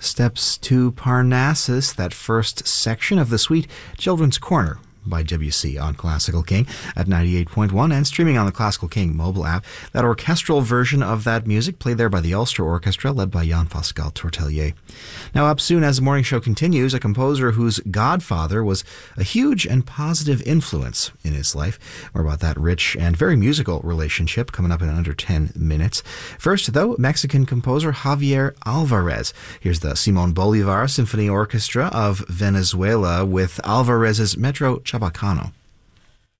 Steps to Parnassus, that first section of the suite Children's Corner by Debussy on Classical King at 98.1 and streaming on the Classical King mobile app. That orchestral version of that music played there by the Ulster Orchestra led by Jean-Pascal Tortelier. Now up soon as the morning show continues, a composer whose godfather was a huge and positive influence in his life. More about that rich and very musical relationship coming up in under 10 minutes. First though, Mexican composer Javier Alvarez. Here's the Simón Bolívar Symphony Orchestra of Venezuela with Alvarez's Metro Chabacano.